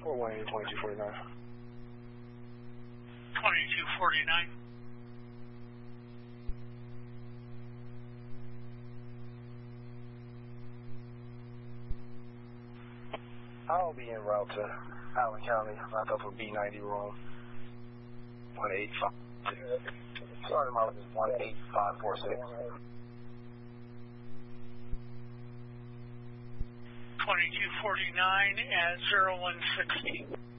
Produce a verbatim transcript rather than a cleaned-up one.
Fort Wayne, twenty-two forty-nine. twenty-two forty-nine. I'll be en route to Allen County. Lock up a B ninety room. one eight five. Sorry, my is one eight five four six. twenty-two forty-nine at zero one sixty.